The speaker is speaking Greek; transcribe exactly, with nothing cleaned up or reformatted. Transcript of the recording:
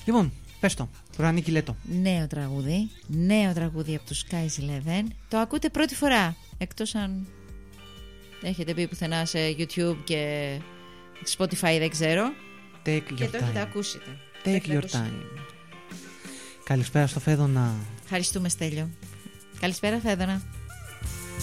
Λοιπόν, πες το. Ουρανή Κιλέτο. Νέο τραγούδι. Νέο τραγούδι από τους Skies Eleven. Το ακούτε πρώτη φορά. Εκτός αν έχετε πει πουθενά σε YouTube και Spotify, δεν ξέρω. Take Και your το time. έχετε ακούσετε. Take your time. Καλησπέρα στο Φέδωνα. Ευχαριστούμε, Στέλιο. Καλησπέρα, Φέδωνα.